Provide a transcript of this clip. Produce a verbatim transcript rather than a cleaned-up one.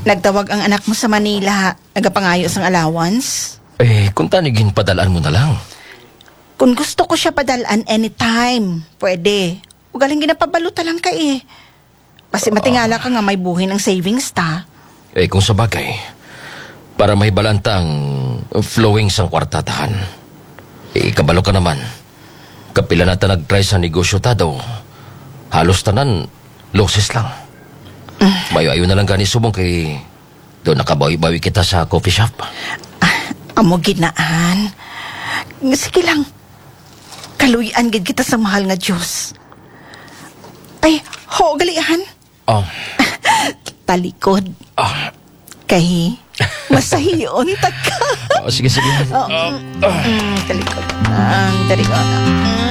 Nagtawag ang anak mo sa Manila. Nagapangayos ang allowance. Eh, kung tanigin, padalaan mo na lang. Kung gusto ko siya padalaan anytime, pwede. Ugaling ginapabaluta lang ka eh. Kasi matingala ka nga may buhay ng savings ta. Eh, kung sa bagay, para may balanta ang flowing sang kwartatahan. Eh, kabalo ka naman. Kapila na ta nag-try sa negosyo ta daw. Halos tanan, losses lang. Mm. Mayo-ayo na lang gani subong kay doon nakabawi-bawi kita sa coffee shop. Ah, amo ginaan. Sige lang. Kaluyan gid kita sa mahal nga Diyos. Ay, ho, galihan. Oh. Talikod. Oh. Kay, masahiyon ta ka. Oh, sige, sige. Oh, mm, mm, talikod. Ah, talikod. Mm.